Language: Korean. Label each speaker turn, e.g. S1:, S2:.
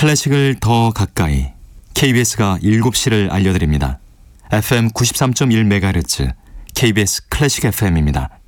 S1: 클래식을 더 가까이 KBS가 7시를 알려드립니다. FM 93.1MHz KBS 클래식 FM입니다.